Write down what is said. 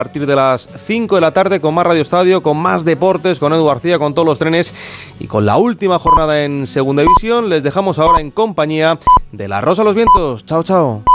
A partir de las 5 de la tarde con más Radio Estadio, con más deportes, con Edu García, con todos los trenes y con la última jornada en Segunda División. Les dejamos ahora en compañía de La Rosa a los Vientos. Chao, chao.